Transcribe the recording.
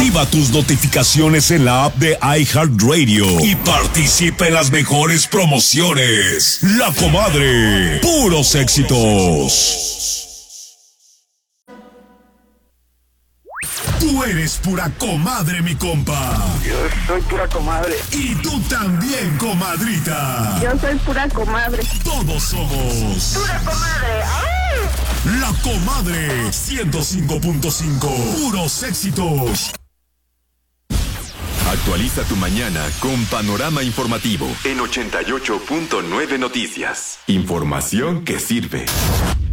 Activa tus notificaciones en la app de iHeartRadio y participa en las mejores promociones. La Comadre, puros éxitos. Tú eres pura comadre, mi compa. Yo soy pura comadre. Y tú también, comadrita. Yo soy pura comadre. Todos somos Pura comadre. ¡Ay! La Comadre 105.5. Puros éxitos. Actualiza tu mañana con Panorama Informativo en 88.9 Noticias. Información que sirve.